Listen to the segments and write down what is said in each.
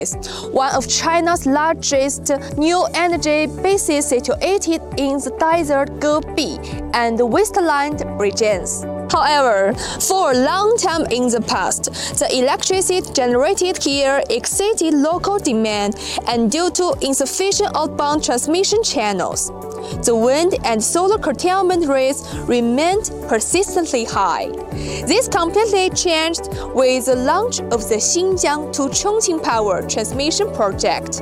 one of China's largest new energy bases situated in the desert Gobi and Westland regions. However, for a long time in the past, the electricity generated here exceeded local demand and due to insufficient outbound transmission channels. The wind and solar curtailment rates remained persistently high. This completely changed with the launch of the Xinjiang to Chongqing Power Transmission Project.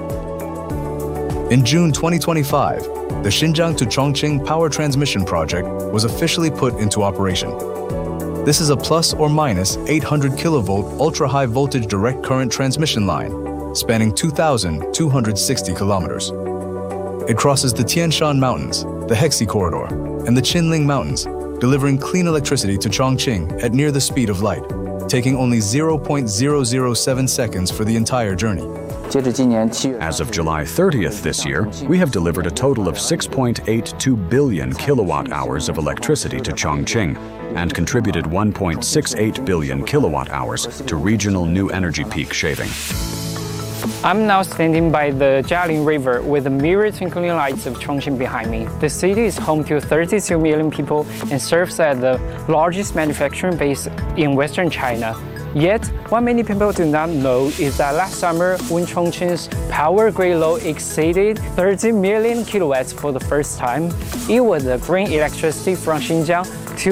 In June 2025, the Xinjiang to Chongqing Power Transmission Project was officially put into operation. This is a plus or minus 800 kilovolt ultra-high voltage direct current transmission line spanning 2,260 kilometers. It crosses the Tian Shan Mountains, the Hexi Corridor, and the Qinling Mountains, delivering clean electricity to Chongqing at near the speed of light, taking only 0.007 seconds for the entire journey. As of July 30th this year, we have delivered a total of 6.82 billion kilowatt hours of electricity to Chongqing and contributed 1.68 billion kilowatt hours to regional new energy peak shaving. I'm now standing by the Jialing River with the mirror twinkling lights of Chongqing behind me. The city is home to 32 million people and serves as the largest manufacturing base in Western China. Yet, what many people do not know is that last summer, when Chongqing's power grid load exceeded 30 million kilowatts for the first time, it was the green electricity from Xinjiang,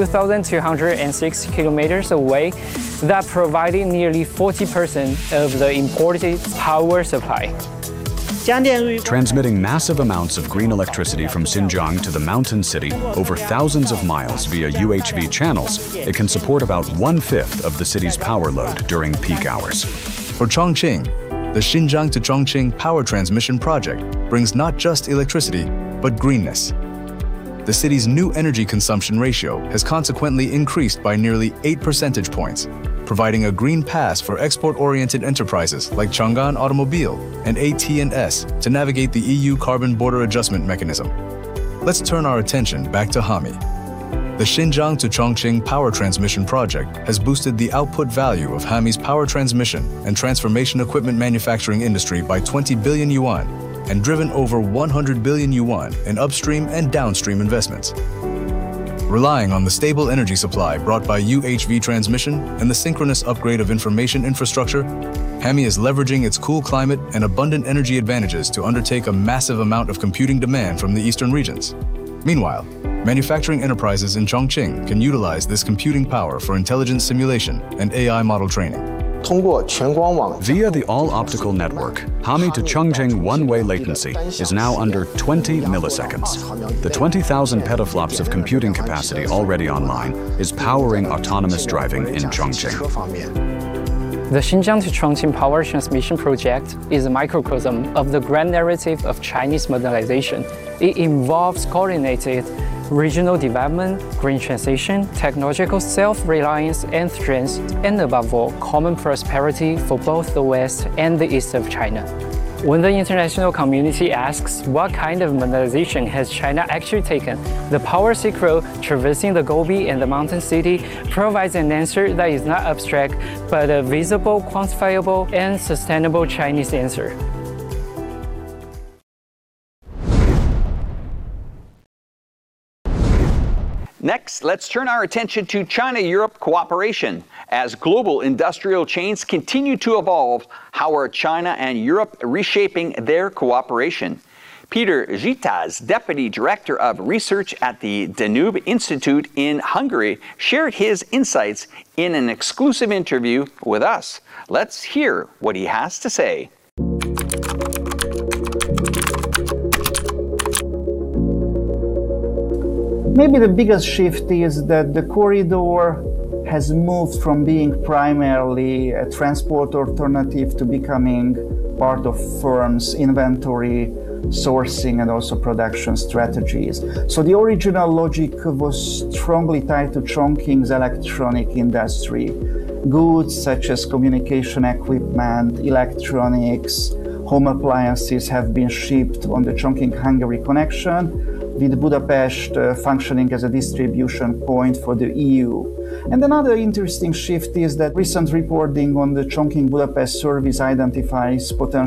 2,206 kilometers away, that provided nearly 40% of the imported power supply. Transmitting massive amounts of green electricity from Xinjiang to the mountain city over thousands of miles via UHV channels, it can support about 1/5 of the city's power load during peak hours. For Chongqing, the Xinjiang to Chongqing Power Transmission Project brings not just electricity, but greenness. The city's new energy consumption ratio has consequently increased by nearly 8 percentage points, providing a green pass for export-oriented enterprises like Chang'an Automobile and AT&S to navigate the EU Carbon Border Adjustment Mechanism. Let's turn our attention back to Hami. The Xinjiang to Chongqing Power Transmission Project has boosted the output value of Hami's power transmission and transformation equipment manufacturing industry by 20 billion yuan and driven over 100 billion yuan in upstream and downstream investments. Relying on the stable energy supply brought by UHV transmission and the synchronous upgrade of information infrastructure, Hami is leveraging its cool climate and abundant energy advantages to undertake a massive amount of computing demand from the eastern regions. Meanwhile, manufacturing enterprises in Chongqing can utilize this computing power for intelligence simulation and AI model training. Via the all-optical network, Hami to Chongqing one-way latency is now under 20 milliseconds. The 20,000 petaflops of computing capacity already online is powering autonomous driving in Chongqing. The Xinjiang to Chongqing Power Transmission Project is a microcosm of the grand narrative of Chinese modernization. It involves coordinated regional development, green transition, technological self-reliance and strength, and above all, common prosperity for both the West and the East of China. When the international community asks what kind of modernization has China actually taken, the Power Silk Road traversing the Gobi and the mountain city provides an answer that is not abstract, but a visible, quantifiable, and sustainable Chinese answer. Next, let's turn our attention to China-Europe cooperation. As global industrial chains continue to evolve, how are China and Europe reshaping their cooperation? Peter Zsitas, Deputy Director of Research at the Danube Institute in Hungary, shared his insights in an exclusive interview with us. Let's hear what he has to say. Maybe the biggest shift is that the corridor has moved from being primarily a transport alternative to becoming part of firms' inventory, sourcing, and also production strategies. So the original logic was strongly tied to Chongqing's electronic industry. Goods such as communication equipment, electronics, home appliances have been shipped on the Chongqing-Hungary connection, with Budapest functioning as a distribution point for the EU. And another interesting shift is that recent reporting on the Chongqing-Budapest service identifies potential